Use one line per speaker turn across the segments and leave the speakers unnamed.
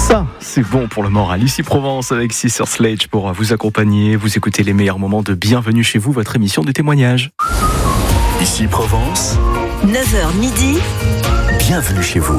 Ça, c'est bon pour le moral. Ici Provence avec Sister Sledge pour vous accompagner, vous écouter les meilleurs moments de Bienvenue chez vous, votre émission de témoignage.
Ici Provence,
9h midi.
Bienvenue chez vous.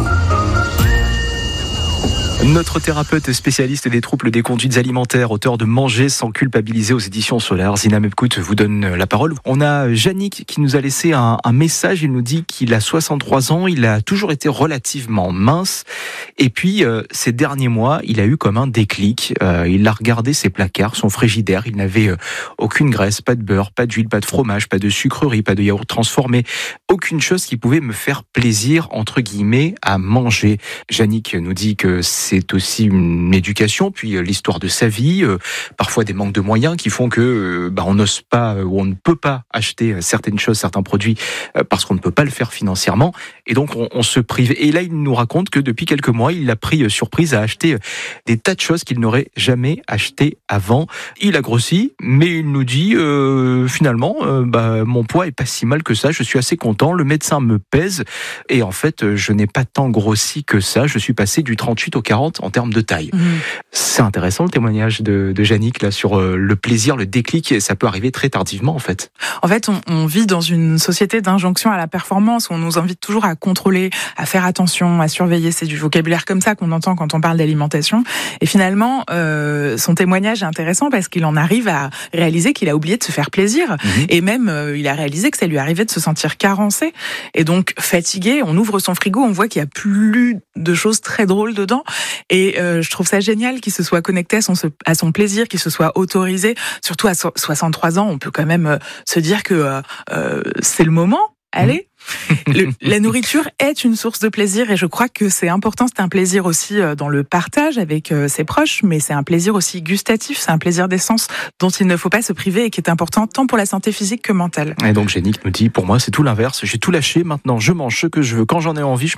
Notre thérapeute spécialiste des troubles des conduites alimentaires, auteur de Manger sans culpabiliser aux éditions Solar, Zina Mebkout vous donne la parole. On a Yannick qui nous a laissé un message. Il nous dit qu'il a 63 ans, il a toujours été relativement mince. Et puis, ces derniers mois, il a eu comme un déclic. Il a regardé ses placards, son frigidaire. Il n'avait aucune graisse, pas de beurre, pas d'huile, pas de fromage, pas de sucrerie, pas de yaourt transformé. Aucune chose qui pouvait me faire plaisir, entre guillemets, à manger. Yannick nous dit que c'est aussi une éducation, puis l'histoire de sa vie, parfois des manques de moyens qui font que on n'ose pas ou on ne peut pas acheter certaines choses, certains produits parce qu'on ne peut pas le faire financièrement, et donc on se prive. Et là, il nous raconte que depuis quelques mois, il a pris surprise à acheter des tas de choses qu'il n'aurait jamais achetées avant. Il a grossi, mais il nous dit finalement, mon poids est pas si mal que ça, je suis assez content, le médecin me pèse, et en fait, je n'ai pas tant grossi que ça, je suis passé du 38 au 40 en termes de taille. C'est intéressant le témoignage de Yannick là sur le plaisir, le déclic, et ça peut arriver très tardivement en fait.
En fait, on vit dans une société d'injonction à la performance où on nous invite toujours à contrôler, à faire attention, à surveiller. C'est du vocabulaire comme ça qu'on entend quand on parle d'alimentation. Et finalement, son témoignage est intéressant parce qu'il en arrive à réaliser qu'il a oublié de se faire plaisir. Et même, il a réalisé que ça lui arrivait de se sentir carencé. Et donc, fatigué, on ouvre son frigo, on voit qu'il y a plus de choses très drôles dedans. Et je trouve ça génial qu'il se soit connecté à son plaisir, qu'il se soit autorisé. Surtout à 63 ans, on peut quand même se dire que c'est le moment. Allez. La nourriture est une source de plaisir et je crois que c'est important. C'est un plaisir aussi dans le partage avec ses proches, mais c'est un plaisir aussi gustatif, c'est un plaisir des sens dont il ne faut pas se priver et qui est important tant pour la santé physique que mentale.
Et donc Yannick nous dit, pour moi c'est tout l'inverse, j'ai tout lâché, maintenant je mange ce que je veux quand j'en ai envie,